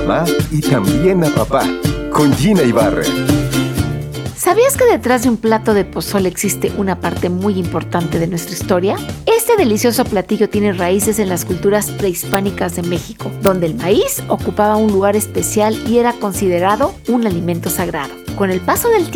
mamá y también a papá, con Gina Ibarra. ¿Sabías que detrás de un plato de pozole existe una parte muy importante de nuestra historia? Este delicioso platillo tiene raíces en las culturas prehispánicas de México, donde el maíz ocupaba un lugar especial y era considerado un alimento sagrado. Con el paso del tiempo,